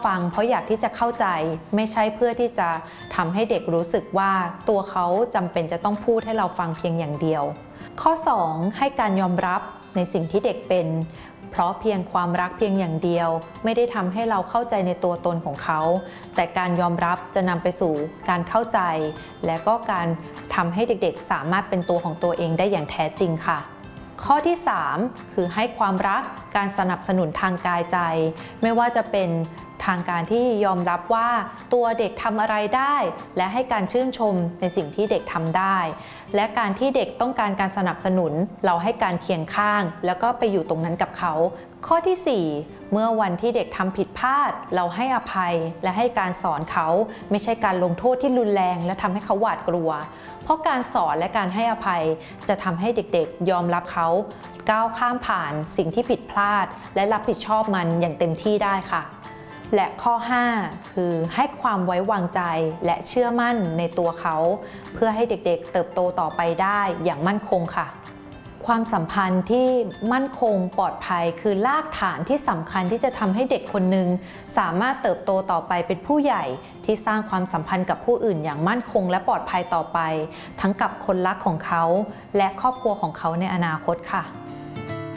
ฟังเพราะอยากที่จะเข้าใจไม่ใช่เพื่อที่จะทำให้เด็กรู้สึกว่าตัวเขาจำเป็นจะต้องพูดให้เราฟังเพียงอย่างเดียวข้อ2ให้การยอมรับในสิ่งที่เด็กเป็นเพราะเพียงความรักเพียงอย่างเดียวไม่ได้ทำให้เราเข้าใจในตัวตนของเขาแต่การยอมรับจะนำไปสู่การเข้าใจและก็การทำให้เด็กๆสามารถเป็นตัวของตัวเองได้อย่างแท้จริงค่ะข้อที่3คือให้ความรักการสนับสนุนทางกายใจไม่ว่าจะเป็นทางการที่ยอมรับว่าตัวเด็กทำอะไรได้และให้การชื่นชมในสิ่งที่เด็กทำได้และการที่เด็กต้องการการสนับสนุนเราให้การเคียงข้างแล้วก็ไปอยู่ตรงนั้นกับเขาข้อที่4เมื่อวันที่เด็กทำผิดพลาดเราให้อภัยและให้การสอนเขาไม่ใช่การลงโทษที่รุนแรงและทำให้เขาหวาดกลัวเพราะการสอนและการให้อภัยจะทำให้เด็กๆยอมรับเขาก้าวข้ามผ่านสิ่งที่ผิดพลาดและรับผิดชอบมันอย่างเต็มที่ได้ค่ะและข้อ5คือให้ความไว้วางใจและเชื่อมั่นในตัวเขาเพื่อให้เด็กๆเติบโตต่อไปได้อย่างมั่นคงค่ะความสัมพันธ์ที่มั่นคงปลอดภัยคือรากฐานที่สำคัญที่จะทำให้เด็กคนหนึ่งสามารถเติบโตต่อไปเป็นผู้ใหญ่ที่สร้างความสัมพันธ์กับผู้อื่นอย่างมั่นคงและปลอดภัยต่อไปทั้งกับคนรักของเขาและครอบครัวของเขาในอนาคตค่ะ